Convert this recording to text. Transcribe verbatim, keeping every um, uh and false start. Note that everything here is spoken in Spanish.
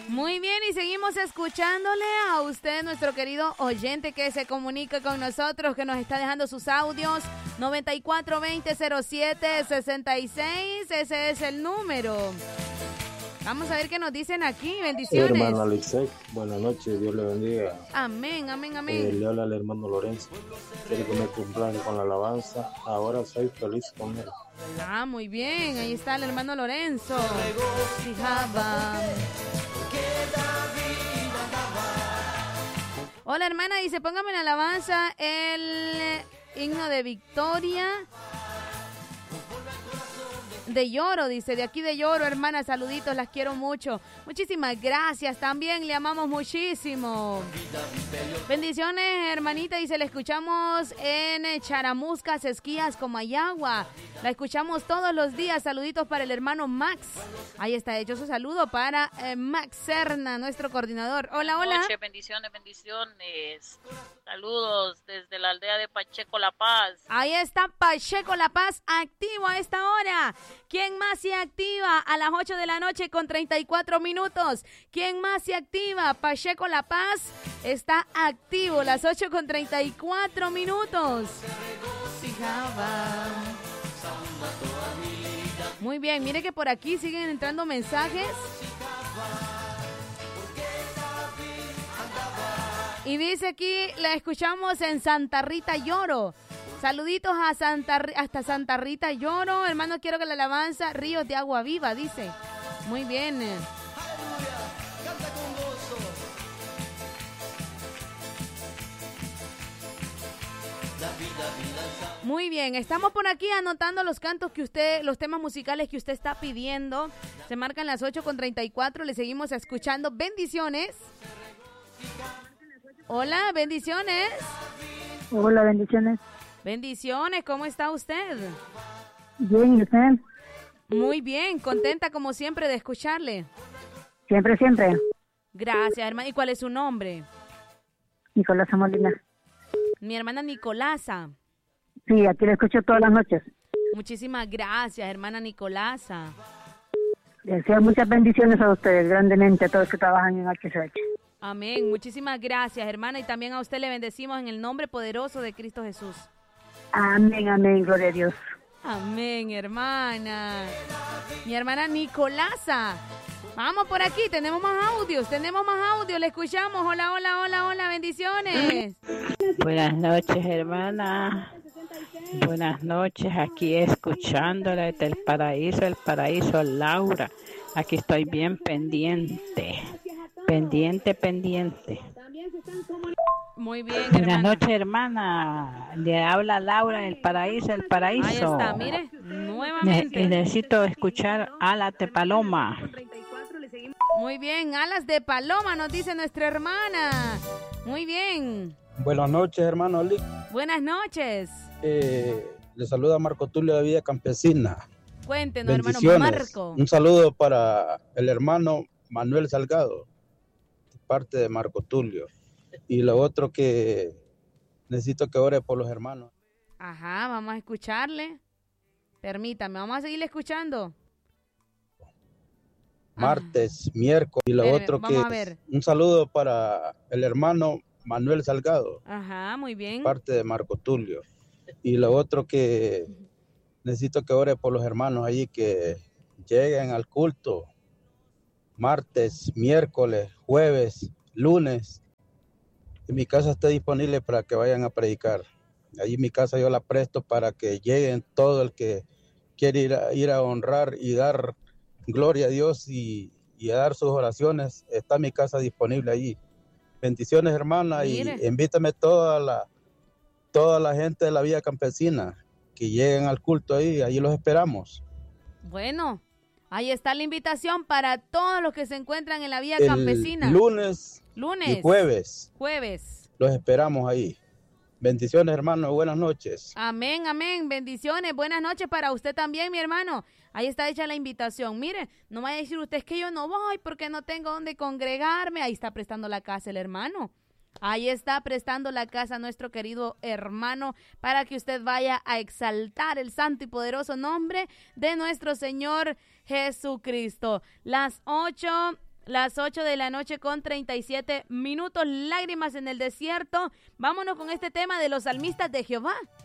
Muy bien, y seguimos escuchándole a usted, nuestro querido oyente que se comunica con nosotros, que nos está dejando sus audios. noventa y cuatro veinte cero siete sesenta y seis, ese es el número. Vamos a ver qué nos dicen aquí. Bendiciones. Hermano Alexei, buenas noches, Dios le bendiga. Amén, amén, amén. Eh, le habla al hermano Lorenzo. Quiere que me cumplan con la alabanza. Ahora soy feliz con él. Ah, muy bien. Ahí está el hermano Lorenzo. Fijaba. Hola, hermana. Dice, póngame en alabanza el himno de victoria. De Lloro, dice, de aquí de Lloro, hermana, saluditos, las quiero mucho. Muchísimas gracias, también le amamos muchísimo. Bendiciones, hermanita, dice, la escuchamos en Charamuscas, Esquías, Comayagua. La escuchamos todos los días, saluditos para el hermano Max. Ahí está hecho su saludo para eh, Max Serna, nuestro coordinador. Hola, hola. Noche, bendiciones, bendiciones. Saludos desde la aldea de Pacheco, La Paz. Ahí está Pacheco, La Paz, activo a esta hora. ¿Quién más se activa a las ocho de la noche con treinta y cuatro minutos? ¿Quién más se activa? Pacheco, La Paz está activo, las ocho con treinta y cuatro minutos. Muy bien, mire que por aquí siguen entrando mensajes. Y dice aquí, la escuchamos en Santa Rita Lloro. Saluditos a Santa, hasta Santa Rita Lloro. Hermano, quiero que la alabanza Ríos de Agua Viva, dice. Muy bien. Muy bien, estamos por aquí anotando los cantos que usted, los temas musicales que usted está pidiendo. Se marcan las ocho con treinta y cuatro, le seguimos escuchando. Bendiciones. Hola, bendiciones. Hola, bendiciones. Bendiciones, ¿cómo está usted? Bien, ¿y usted? Muy bien, contenta como siempre de escucharle. Siempre, siempre. Gracias, hermana. ¿Y cuál es su nombre? Nicolasa Molina. Mi hermana Nicolasa. Sí, aquí la escucho todas las noches. Muchísimas gracias, hermana Nicolasa. Deseo muchas bendiciones a ustedes, grandemente, a todos que trabajan en H C H. Amén. Muchísimas gracias, hermana. Y también a usted le bendecimos en el nombre poderoso de Cristo Jesús. Amén, amén, gloria a Dios. Amén, hermana. Mi hermana Nicolasa. Vamos por aquí, tenemos más audios, tenemos más audios, le escuchamos. Hola, hola, hola, hola, bendiciones. Buenas noches, hermana. Buenas noches, aquí escuchándola desde el paraíso, el paraíso, Laura. Aquí estoy bien pendiente, pendiente, pendiente. Muy bien, Buenas hermana. noches, hermana. Le habla Laura del paraíso, el paraíso. Ahí está, mire, nuevamente. Ne- necesito escuchar Alas de Paloma. Muy bien, Alas de Paloma, nos dice nuestra hermana. Muy bien. Buenas noches, hermano Lick. Buenas noches. Eh, le saluda Marco Tulio de Villa Campesina. Cuéntenos, hermano Bendiciones. Marco. Un saludo para el hermano Manuel Salgado, de parte de Marco Tulio. Y lo otro que necesito que ore por los hermanos. Ajá, vamos a escucharle. Permítame, vamos a seguirle escuchando. Martes, ah. miércoles. Y lo Espérame, otro vamos que a ver. un saludo para el hermano Manuel Salgado. Ajá, muy bien. Parte de Marco Tulio. Y lo otro que necesito que ore por los hermanos allí que lleguen al culto. Martes, miércoles, jueves, lunes. Y mi casa está disponible para que vayan a predicar. Allí mi casa yo la presto para que lleguen todo el que quiere ir a, ir a honrar y dar gloria a Dios y, y a dar sus oraciones. Está mi casa disponible allí. Bendiciones, hermana, Mire. y invítame toda la, toda la gente de la Villa Campesina que lleguen al culto ahí, allí los esperamos. Bueno, ahí está la invitación para todos los que se encuentran en la Villa El Campesina. Lunes, lunes y jueves. Jueves. Los esperamos ahí. Bendiciones, hermano. Buenas noches. Amén, amén. Bendiciones. Buenas noches para usted también, mi hermano. Ahí está hecha la invitación. Mire, no vaya a decir usted es que yo no voy porque no tengo donde congregarme. Ahí está prestando la casa el hermano. Ahí está prestando la casa a nuestro querido hermano para que usted vaya a exaltar el santo y poderoso nombre de nuestro Señor Jesucristo. Las ocho Las ocho de la noche con treinta y siete minutos, lágrimas en el desierto. Vámonos con este tema de los salmistas de Jehová.